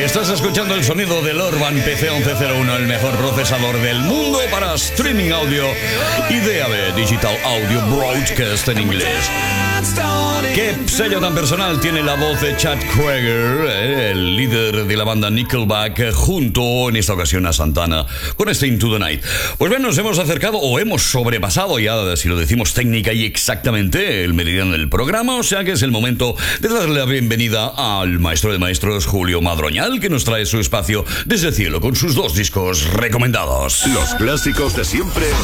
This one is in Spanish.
Estás escuchando el sonido del Orban PC1101, el mejor procesador del mundo para streaming audio y DAB, Digital Audio Broadcast en inglés. ¿Qué sello tan personal tiene la voz de Chad Kroeger, el líder de la banda Nickelback, junto en esta ocasión a Santana con este Into the Night? Pues bien, nos hemos acercado o hemos sobrepasado ya, si lo decimos técnica y exactamente, el meridiano del programa, o sea que es el momento de darle la bienvenida al maestro de maestros Julio Madroñal, que nos trae su espacio desde el cielo con sus dos discos recomendados. Los clásicos de siempre